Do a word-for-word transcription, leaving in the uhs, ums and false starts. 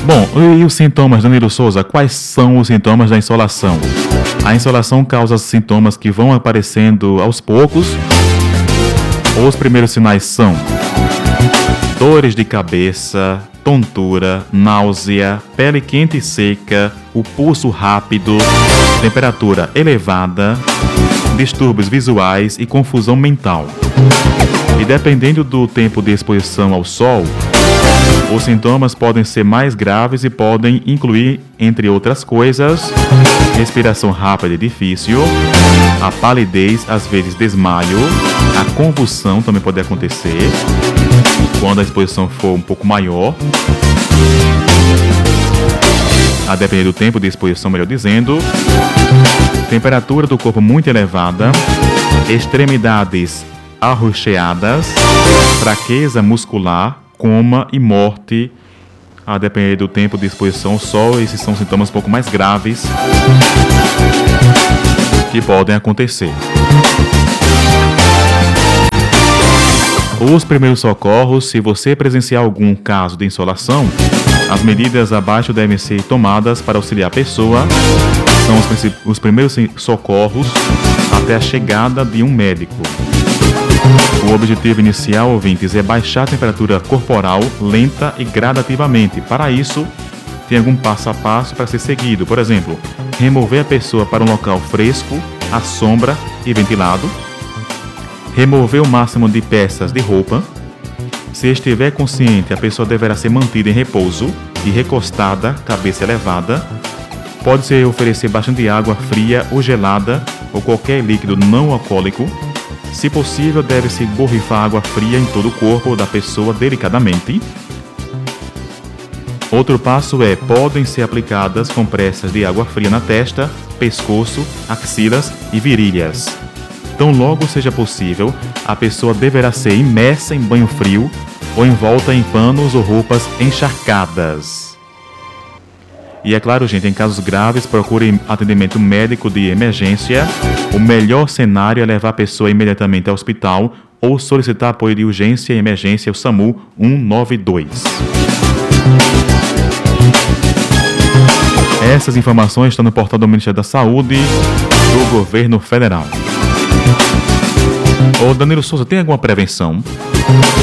Bom, e os sintomas, Danilo Souza? Quais são os sintomas da insolação? A insolação causa sintomas que vão aparecendo aos poucos. Os primeiros sinais são dores de cabeça, tontura, náusea, pele quente e seca, o pulso rápido, temperatura elevada, distúrbios visuais e confusão mental. E dependendo do tempo de exposição ao sol, os sintomas podem ser mais graves e podem incluir, entre outras coisas, respiração rápida e difícil, a palidez, às vezes desmaio, a convulsão também pode acontecer quando a exposição for um pouco maior, a depender do tempo de exposição, melhor dizendo, temperatura do corpo muito elevada, extremidades arroxeadas, fraqueza muscular, coma e morte, a depender do tempo de exposição ao sol. Esses são sintomas um pouco mais graves que podem acontecer. Os primeiros socorros: se você presenciar algum caso de insolação, as medidas abaixo devem ser tomadas para auxiliar a pessoa. São os, os primeiros socorros até a chegada de um médico. O objetivo inicial, ouvintes, é baixar a temperatura corporal lenta e gradativamente. Para isso, tem algum passo a passo para ser seguido. Por exemplo, remover a pessoa para um local fresco, à sombra e ventilado. Remover o máximo de peças de roupa. Se estiver consciente, a pessoa deverá ser mantida em repouso e recostada, cabeça elevada. Pode-se oferecer bastante água fria ou gelada ou qualquer líquido não alcoólico. Se possível, deve-se borrifar água fria em todo o corpo da pessoa delicadamente. Outro passo é: podem ser aplicadas compressas de água fria na testa, pescoço, axilas e virilhas. Tão logo seja possível, a pessoa deverá ser imersa em banho frio ou envolta em panos ou roupas encharcadas. E é claro, gente, em casos graves, procure atendimento médico de emergência. O melhor cenário é levar a pessoa imediatamente ao hospital ou solicitar apoio de urgência e emergência, o SAMU um nove dois. Essas informações estão no portal do Ministério da Saúde do Governo Federal. Ô Danilo Souza, tem alguma prevenção?